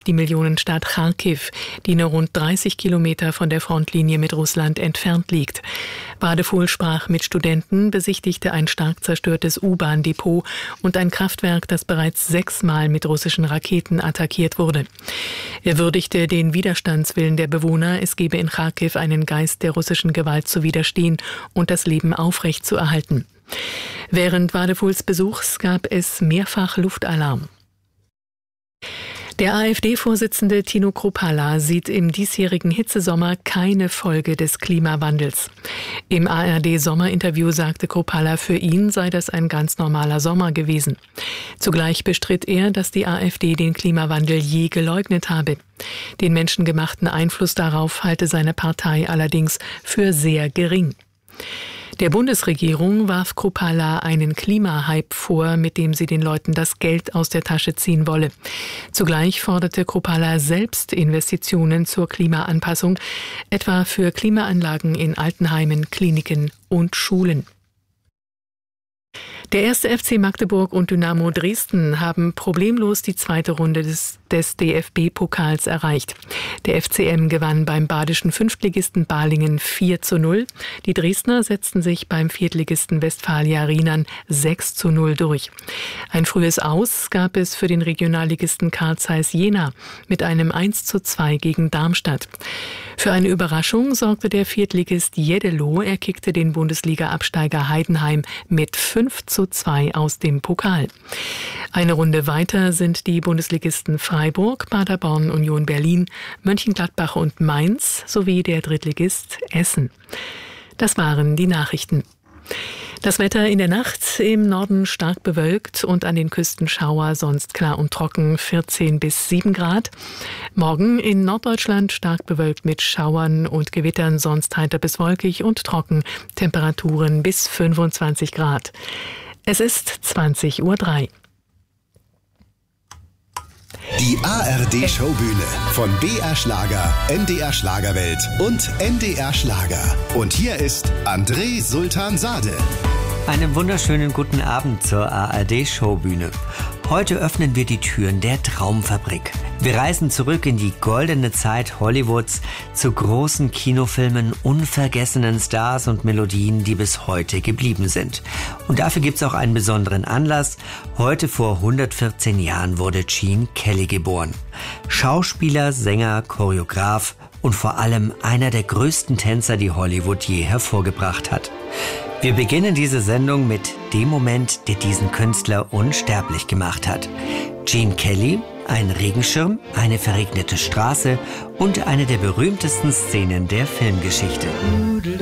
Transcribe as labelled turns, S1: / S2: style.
S1: die Millionenstadt Charkiw, die nur rund 30 Kilometer von der Frontlinie mit Russland entfernt liegt. Wadefuhl sprach mit Studenten, besichtigte ein stark zerstörtes U-Bahn-Depot und ein Kraftwerk, das bereits 6-mal mit russischen Raketen attackiert wurde. Er würdigte den Widerstandswillen der Bewohner, es gebe in Charkiw einen Geist der russischen Gewalt zu widerstehen und das Leben aufrecht zu erhalten. Während Wadefuhls Besuchs gab es mehrfach Luftalarm. Der AfD-Vorsitzende Tino Kruppalla sieht im diesjährigen Hitzesommer keine Folge des Klimawandels. Im ARD-Sommerinterview sagte Kruppalla, für ihn sei das ein ganz normaler Sommer gewesen. Zugleich bestritt er, dass die AfD den Klimawandel je geleugnet habe. Den menschengemachten Einfluss darauf halte seine Partei allerdings für sehr gering. Der Bundesregierung warf Kruppalla einen Klimahype vor, mit dem sie den Leuten das Geld aus der Tasche ziehen wolle. Zugleich forderte Kruppalla selbst Investitionen zur Klimaanpassung, etwa für Klimaanlagen in Altenheimen, Kliniken und Schulen. Der 1. FC Magdeburg und Dynamo Dresden haben problemlos die zweite Runde des DFB-Pokals erreicht. Der FCM gewann beim badischen Fünftligisten Balingen 4:0. Die Dresdner setzten sich beim Viertligisten Westfalia Rienan 6:0 durch. Ein frühes Aus gab es für den Regionalligisten Carl Zeiss Jena mit einem 1:2 gegen Darmstadt. Für eine Überraschung sorgte der Viertligist Jeddelo. Er kickte den Bundesliga-Absteiger Heidenheim mit 5:2 aus dem Pokal. Eine Runde weiter sind die Bundesligisten Freiburg, Paderborn, Union Berlin, Mönchengladbach und Mainz sowie der Drittligist Essen. Das waren die Nachrichten. Das Wetter in der Nacht: im Norden stark bewölkt und an den Küsten Schauer, sonst klar und trocken, 14 bis 7 Grad. Morgen in Norddeutschland stark bewölkt mit Schauern und Gewittern, sonst heiter bis wolkig und trocken, Temperaturen bis 25 Grad. Es ist 20:03 Uhr.
S2: Die ARD-Showbühne von BR Schlager, NDR Schlagerwelt und NDR Schlager. Und hier ist André Sultan Sade.
S3: Einen wunderschönen guten Abend zur ARD-Showbühne. Heute öffnen wir die Türen der Traumfabrik. Wir reisen zurück in die goldene Zeit Hollywoods zu großen Kinofilmen, unvergessenen Stars und Melodien, die bis heute geblieben sind. Und dafür gibt's auch einen besonderen Anlass. Heute vor 114 Jahren wurde Gene Kelly geboren. Schauspieler, Sänger, Choreograf und vor allem einer der größten Tänzer, die Hollywood je hervorgebracht hat. Wir beginnen diese Sendung mit dem Moment, der diesen Künstler unsterblich gemacht hat. Gene Kelly, ein Regenschirm, eine verregnete Straße und eine der berühmtesten Szenen der Filmgeschichte.